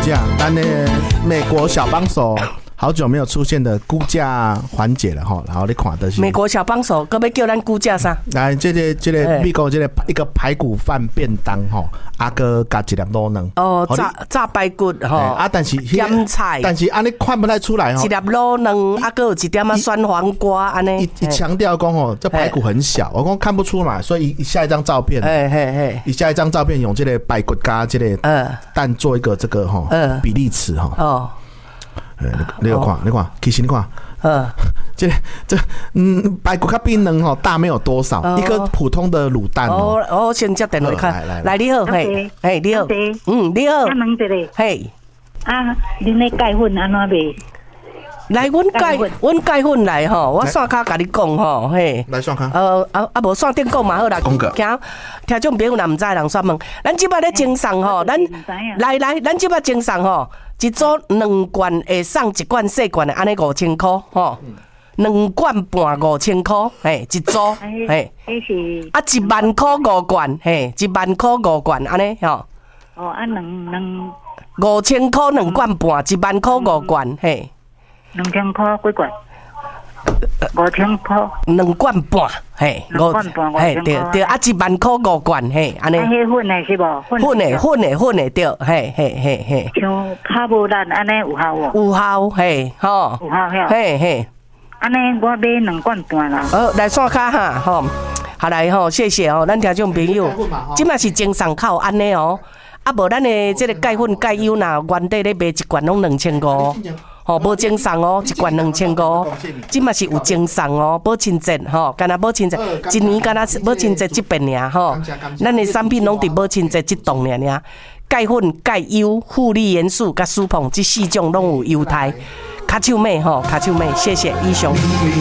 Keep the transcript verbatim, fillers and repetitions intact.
价，咱的美国小帮手。好久没有出现的估价环节了哈，然后你看的是美国小帮手，搁要叫咱估价啥？ 来，这个这个美国这个一个排骨饭便当哈，阿哥加一粒卤卵哦，炸炸排骨哈， 啊，但是咸菜， 但是安尼看不太出来哈， 一粒卤卵，啊，搁有一点啊酸黄瓜安尼。 一强调讲哦，这排骨很小，我讲看不出嘛，所以下一张照片， 嘿嘿嘿， 以下一张照片用这个排骨加这个蛋做一个这个哈比例尺哈。哦。哎，你有看，你看，其实你看，嗯，这这嗯，排骨较比卵吼大没有多少，一个普通的卤蛋哦。 哦，我先接电话看，来来，你好，嘿，嘿，你好，嗯，你好， 问一个， 嘿， 啊，恁咧钙粉安怎卖？ 来，阮钙，阮钙粉来吼，我线卡甲你讲吼，嘿， 来线卡， 呃啊啊，无线顶讲嘛好啦， 讲个， 听听众朋友若毋知人煞问，咱即摆咧精送吼，咱来来，咱即摆精送吼。一组两罐会送一罐细罐的，安尼五千块吼，两罐半五千块，嘿，一组，嘿，啊一万块五罐，嘿，一万块五罐，安尼吼。 哦，啊两两五千块两罐半，一万块五罐，嘿。 两千块几罐？五千块。 两罐半，嘿， 两罐半五千块。 对对，啊一万块五罐，嘿，安尼。 啊，迄粉的是无？ 粉的粉的粉的对，嘿嘿嘿嘿。 像卡无力安尼有效无？ 有效，嘿，吼。 有效晓。 嘿嘿。 安尼我买两罐半啦。 好，来刷卡哈，吼，好来吼，谢谢哦，咱听众朋友，即马是精送靠安尼哦，啊无咱的这个钙粉钙优呐，原底咧卖一罐拢两千五。吼，无精送哦，一罐两千五，即嘛是有精送哦，保清洁吼，干那保清洁，一年干那保清洁这边尔吼，咱的产品拢伫保清洁这档尔尔，钙粉、钙优、负利元素甲舒碰这四种拢有优待，卡手妹吼，卡手妹，谢谢以上。